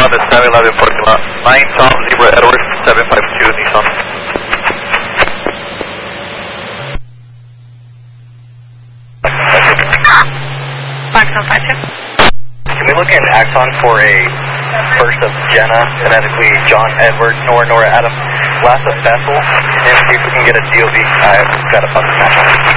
on the 711 parking lot. 9 Tom Zebra Edward 752 Nissan. Axon 52. Can we look in Axon for a first of Jenna, phonetically John Edward, Nora Adam, last of Bethel, and see if we can get a DOV. I've got a fucking match on it.